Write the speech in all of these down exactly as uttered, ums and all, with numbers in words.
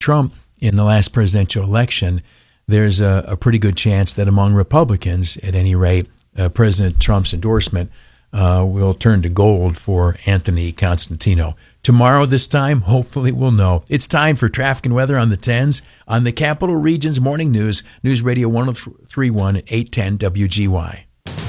Trump in the last presidential election, there's a, a pretty good chance that among Republicans, at any rate, uh, President Trump's endorsement uh, will turn to gold for Anthony Constantino. Tomorrow this time, hopefully we'll know. It's time for traffic and weather on the tens on the Capital Region's Morning News, News Radio one oh three point one at eight ten W G Y.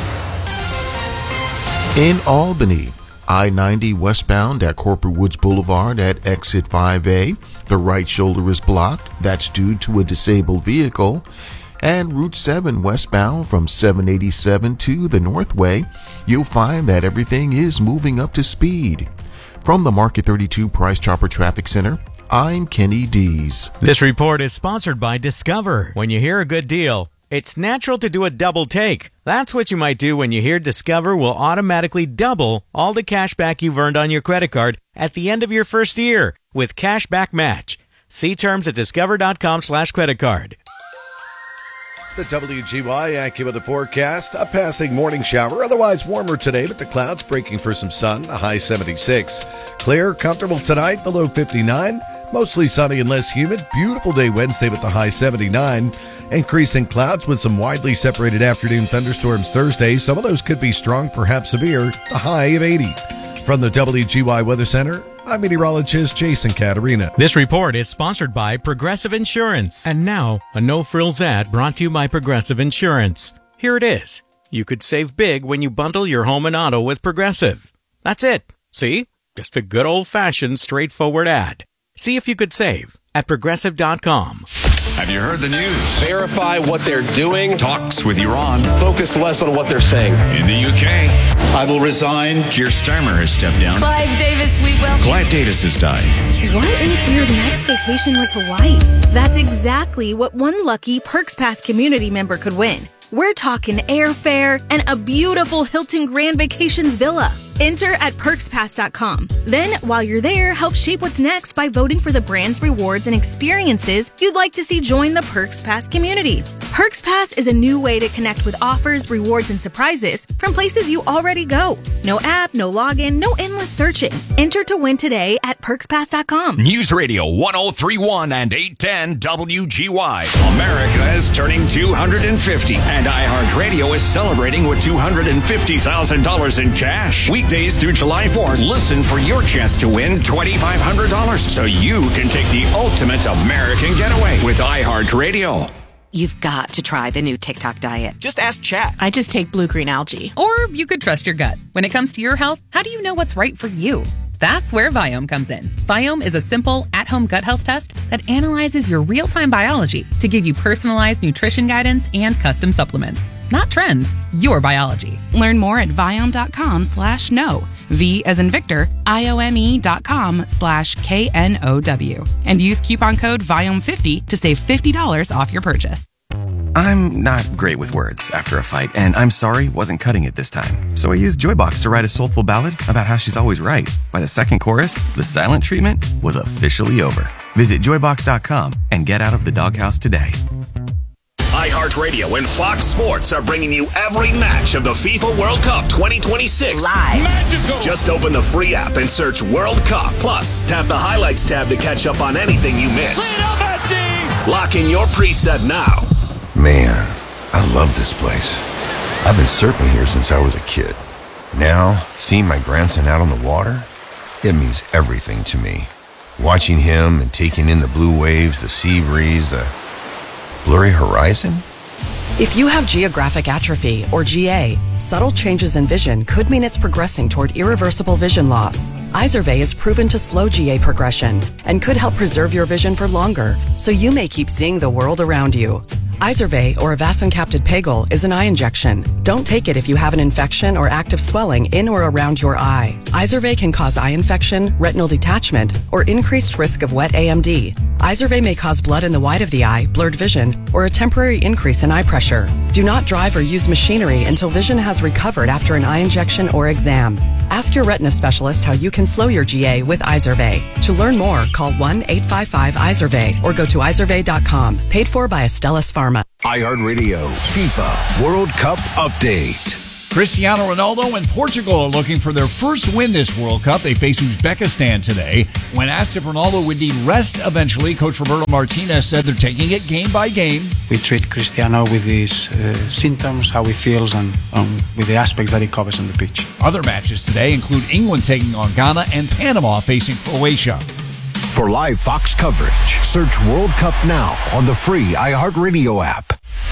In Albany, I ninety westbound at Corporate Woods Boulevard at exit five A. The right shoulder is blocked. That's due to a disabled vehicle. And Route seven westbound from seven eighty-seven to the Northway, you'll find that everything is moving up to speed. From the Market thirty-two Price Chopper Traffic Center, I'm Kenny Dees. This report is sponsored by Discover. When you hear a good deal, it's natural to do a double take. That's what you might do when you hear Discover will automatically double all the cash back you've earned on your credit card at the end of your first year with Cashback Match. See terms at discover.com slash credit card. The W G Y AccuWeather forecast, a passing morning shower, otherwise warmer today, but the clouds breaking for some sun, the high seventy-six. Clear, comfortable tonight, the low fifty-nine. Mostly sunny and less humid. Beautiful day Wednesday with the high seventy-nine. Increasing clouds with some widely separated afternoon thunderstorms Thursday. Some of those could be strong, perhaps severe, the high of eighty. From the W G Y Weather Center, I'm meteorologist Jason Caterina. This report is sponsored by Progressive Insurance. And now, a no-frills ad brought to you by Progressive Insurance. Here it is. You could save big when you bundle your home and auto with Progressive. That's it. See? Just a good old-fashioned, straightforward ad. See if you could save at progressive dot com. Have you heard the news? Verify what they're doing. Talks with Iran. Focus less on what they're saying. In the U K, I will resign. Keir Starmer has stepped down. Clive Davis, we will. Clive Davis has died. What if your next vacation was Hawaii? That's exactly what one lucky Perks Pass community member could win. We're talking airfare and a beautiful Hilton Grand Vacations villa. Enter at perks pass dot com. Then, while you're there, help shape what's next by voting for the brands, rewards, and experiences you'd like to see join the Perks Pass community. Perks Pass is a new way to connect with offers, rewards, and surprises from places you already go. No app, no login, no endless searching. Enter to win today at perks pass dot com. News Radio one oh three point one and eight ten W G Y. America is turning two hundred fifty, and iHeartRadio is celebrating with two hundred fifty thousand dollars in cash. Weekdays through July fourth, listen for your chance to win twenty-five hundred dollars so you can take the ultimate American getaway with iHeartRadio. You've got to try the new TikTok diet. Just ask Chat. I just take blue-green algae. Or you could trust your gut. When it comes to your health, how do you know what's right for you? That's where Viome comes in. Viome is a simple, at-home gut health test that analyzes your real-time biology to give you personalized nutrition guidance and custom supplements. Not trends, your biology. Learn more at Viome.com slash no. V as in Victor, I-O-M-E dot com slash K N O W. And use coupon code Viome fifty to save fifty dollars off your purchase. I'm not great with words after a fight, and I'm sorry wasn't cutting it this time. So I used Joybox to write a soulful ballad about how she's always right. By the second chorus, the silent treatment was officially over. Visit joybox dot com and get out of the doghouse today. iHeartRadio and Fox Sports are bringing you every match of the FIFA World Cup twenty twenty-six. Live. Magical. Just open the free app and search World Cup. Plus, tap the highlights tab to catch up on anything you missed. Lock in your preset now. Man, I love this place. I've been surfing here since I was a kid. Now, seeing my grandson out on the water, it means everything to me. Watching him and taking in the blue waves, the sea breeze, the blurry horizon. If you have geographic atrophy, or G A, subtle changes in vision could mean it's progressing toward irreversible vision loss. Izervay is proven to slow G A progression and could help preserve your vision for longer, so you may keep seeing the world around you. Izervay, or avacincaptad pegol, is an eye injection. Don't take it if you have an infection or active swelling in or around your eye. Izervay can cause eye infection, retinal detachment, or increased risk of wet A M D. Izervay may cause blood in the white of the eye, blurred vision, or a temporary increase in eye pressure. Do not drive or use machinery until vision has recovered after an eye injection or exam. Ask your retina specialist how you can slow your G A with Izervay. To learn more, call one eight five five Izervay or go to izervay dot com. Paid for by Astellas Pharma. iHeartRadio FIFA World Cup Update. Cristiano Ronaldo and Portugal are looking for their first win this World Cup. They face Uzbekistan today. When asked if Ronaldo would need rest eventually, Coach Roberto Martinez said they're taking it game by game. We treat Cristiano with his uh, symptoms, how he feels, and um, with the aspects that he covers on the pitch. Other matches today include England taking on Ghana and Panama facing Croatia. For live Fox coverage, search World Cup now on the free iHeartRadio app.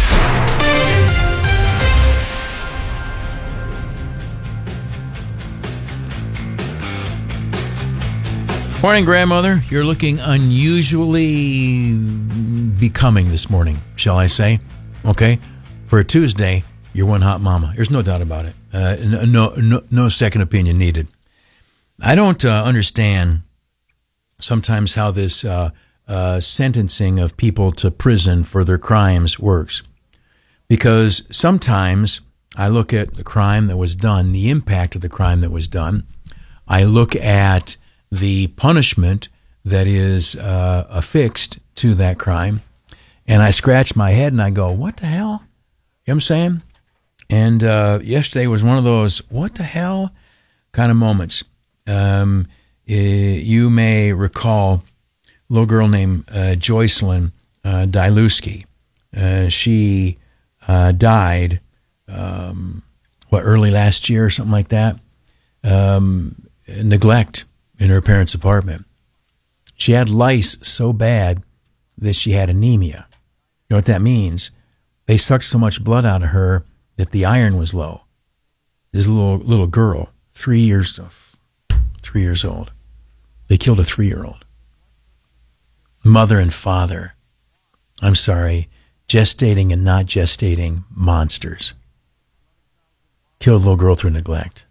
Morning, grandmother. You're looking unusually becoming this morning, shall I say? Okay. For a Tuesday, you're one hot mama. There's no doubt about it. Uh, no, no, no second opinion needed. I don't uh, understand sometimes how this uh, uh, sentencing of people to prison for their crimes works. Because sometimes I look at the crime that was done, the impact of the crime that was done. I look at the punishment that is uh, affixed to that crime, and I scratch my head and I go, what the hell? You know what I'm saying? And uh, yesterday was one of those, what the hell kind of moments. Um, you may recall a little girl named uh, Joycelyn uh, Diluski. Uh, she uh, died, um, what, early last year or something like that? Um, neglect in her parents' apartment. She had lice so bad that she had anemia. You know what that means? They sucked so much blood out of her that the iron was low. This little little girl, three years of, three years old. They killed a three-year-old. Mother and father, I'm sorry, gestating and not gestating monsters. Killed a little girl through neglect.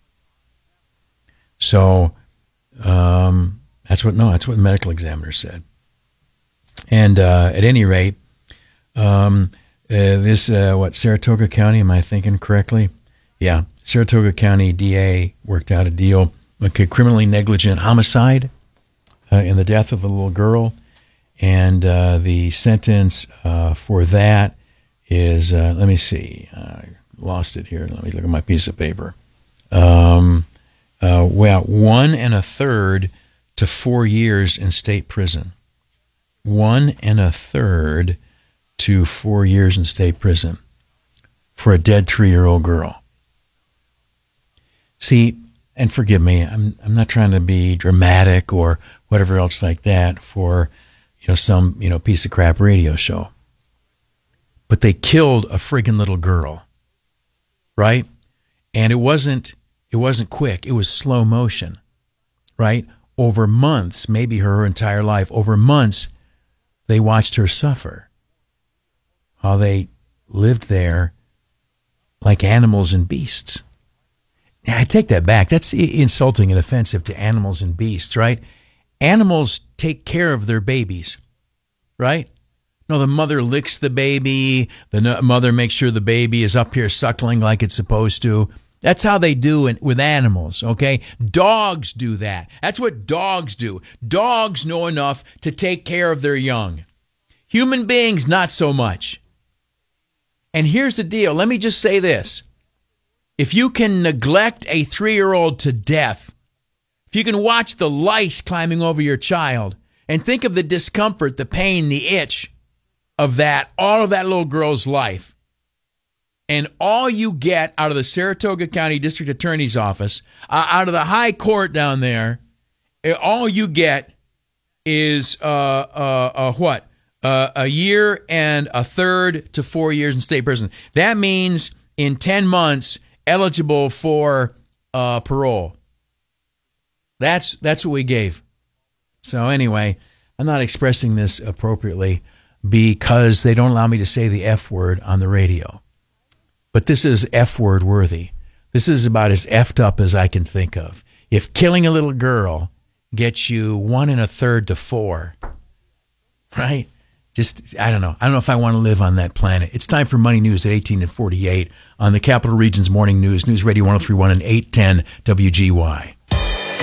So, Um, that's what, no, that's what the medical examiner said. And, uh, at any rate, um, uh, this, uh, what, Saratoga County, am I thinking correctly? Yeah. Saratoga County D A worked out a deal, like a criminally negligent homicide, uh, in the death of a little girl. And, uh, the sentence, uh, for that is, uh, let me see, I lost it here. Let me look at my piece of paper. Um, Uh, well, one and a third to four years in state prison. One and a third to four years in state prison for a dead three-year-old girl. See, and forgive me, I'm I'm not trying to be dramatic or whatever else like that for, you know, some, you know, piece of crap radio show. But they killed a friggin' little girl, right? And it wasn't. It wasn't quick. It was slow motion, right? Over months, maybe her entire life, over months, they watched her suffer. How they lived there like animals and beasts. Now, I take that back. That's insulting and offensive to animals and beasts, right? Animals take care of their babies, right? No, the mother licks the baby. The mother makes sure the baby is up here suckling like it's supposed to. That's how they do it with animals, okay? Dogs do that. That's what dogs do. Dogs know enough to take care of their young. Human beings, not so much. And here's the deal. Let me just say this. If you can neglect a three-year-old to death, if you can watch the lice climbing over your child, and think of the discomfort, the pain, the itch of that, all of that little girl's life, and all you get out of the Saratoga County District Attorney's Office, uh, out of the high court down there, all you get is uh, uh, uh, what? Uh, a year and a third to four years in state prison. That means in ten months, eligible for uh, parole. That's that's what we gave. So anyway, I'm not expressing this appropriately because they don't allow me to say the F word on the radio. But this is F-word worthy. This is about as effed up as I can think of. If killing a little girl gets you one and a third to four, right? Just, I don't know. I don't know if I want to live on that planet. It's time for Money News at eighteen and forty-eight on the Capital Region's Morning News, News Radio one oh three point one and eight ten W G Y.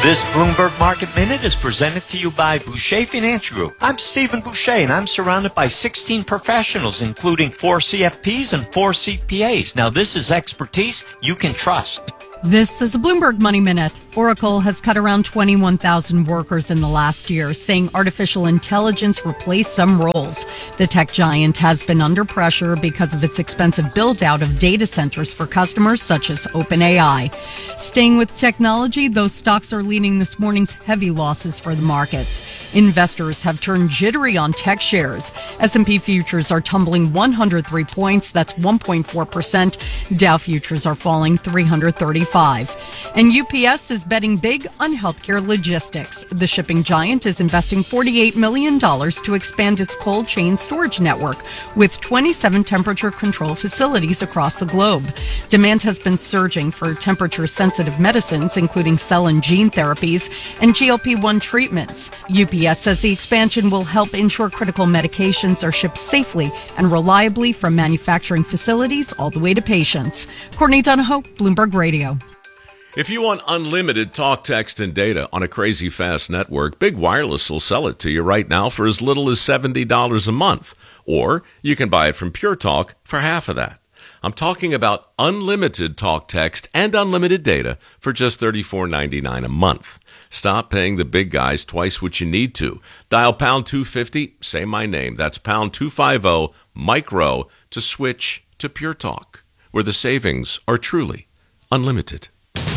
This Bloomberg Market Minute is presented to you by Boucher Finance Group. I'm Stephen Boucher, and I'm surrounded by sixteen professionals, including four C F Ps and four C P As. Now, this is expertise you can trust. This is a Bloomberg Money Minute. Oracle has cut around twenty-one thousand workers in the last year, saying artificial intelligence replaced some roles. The tech giant has been under pressure because of its expensive build-out of data centers for customers such as OpenAI. Staying with technology, those stocks are leading this morning's heavy losses for the markets. Investors have turned jittery on tech shares. S and P futures are tumbling one hundred three points. That's one point four percent. Dow futures are falling three hundred thirty-five. And U P S is betting big on healthcare logistics. The shipping giant is investing forty-eight million dollars to expand its cold chain storage network with twenty-seven temperature control facilities across the globe. Demand has been surging for temperature-sensitive medicines, including cell and gene therapies and G L P one treatments. U P S says the expansion will help ensure critical medications are shipped safely and reliably from manufacturing facilities all the way to patients. Courtney Donahoe, Bloomberg Radio. If you want unlimited talk, text, and data on a crazy fast network, Big Wireless will sell it to you right now for as little as seventy dollars a month. Or you can buy it from Pure Talk for half of that. I'm talking about unlimited talk, text, and unlimited data for just thirty-four ninety-nine a month. Stop paying the big guys twice what you need to. Dial pound two fifty, say my name. That's pound two fifty, micro, to switch to Pure Talk, where the savings are truly unlimited.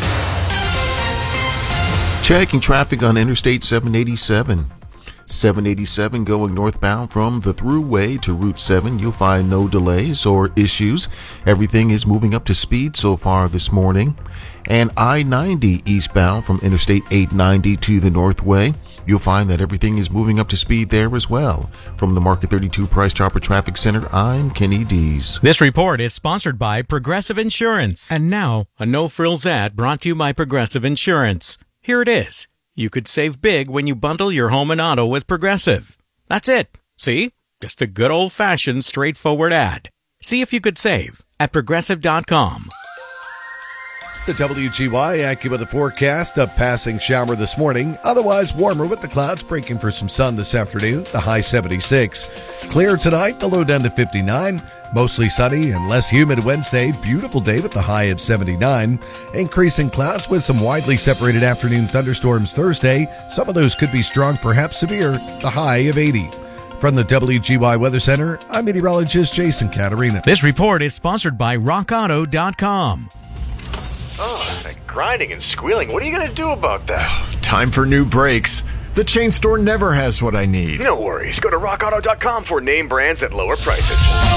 Checking traffic on Interstate seven eighty-seven. seven eighty-seven going northbound from the Thruway to Route seven. You'll find no delays or issues. Everything is moving up to speed so far this morning. And I ninety eastbound from Interstate eight ninety to the Northway. You'll find that everything is moving up to speed there as well. From the Market thirty-two Price Chopper Traffic Center, I'm Kenny Dees. This report is sponsored by Progressive Insurance. And now, a no-frills ad brought to you by Progressive Insurance. Here it is. You could save big when you bundle your home and auto with Progressive. That's it. See? Just a good old-fashioned, straightforward ad. See if you could save at progressive dot com. The W G Y AccuWeather forecast, a passing shower this morning. Otherwise warmer with the clouds breaking for some sun this afternoon. The high seventy-six. Clear tonight, the low down to fifty-nine. Mostly sunny and less humid Wednesday. Beautiful day with the high of seventy-nine. Increasing clouds with some widely separated afternoon thunderstorms Thursday. Some of those could be strong, perhaps severe. The high of eighty. From the W G Y Weather Center, I'm meteorologist Jason Caterina. This report is sponsored by rock auto dot com. Oh, that grinding and squealing. What are you going to do about that? Time for new brakes. The chain store never has what I need. No worries. Go to rock auto dot com for name brands at lower prices.